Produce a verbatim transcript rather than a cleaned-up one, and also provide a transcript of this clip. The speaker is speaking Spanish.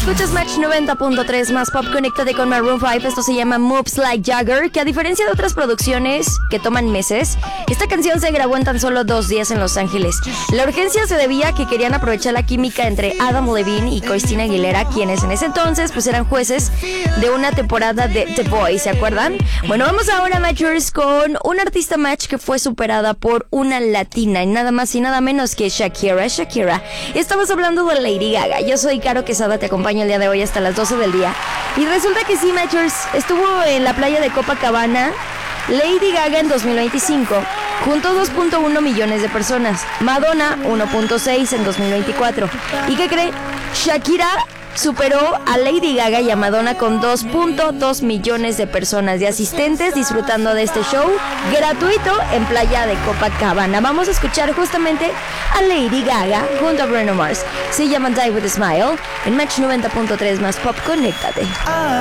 Escuchas Match noventa punto tres más pop. Conéctate con Maroon cinco. Esto se llama Moves Like Jagger, que a diferencia de otras producciones que toman meses, esta canción se grabó en tan solo dos días en Los Ángeles. La urgencia se debía a que querían aprovechar la química entre Adam Levine y Christina Aguilera, quienes en ese entonces pues eran jueces de una temporada de The Voice, ¿se acuerdan? Bueno, vamos ahora, Matchers, con una artista Match que fue superada por una latina, y nada más y nada menos que Shakira. Shakira. Estamos hablando de Lady Gaga. Yo soy Caro Quesada, te acompaño el día de hoy hasta las doce del día. Y resulta que sí, Matchers, estuvo en la playa de Copacabana Lady Gaga en dos mil veinticinco, junto a dos punto uno millones de personas. Madonna, uno punto seis en dos mil veinticuatro. ¿Y qué cree? Shakira superó a Lady Gaga y a Madonna con dos punto dos millones de personas de asistentes disfrutando de este show gratuito en playa de Copacabana. Vamos a escuchar justamente a Lady Gaga junto a Bruno Mars. Se llama Die With A Smile en Match noventa punto tres más pop. Conéctate.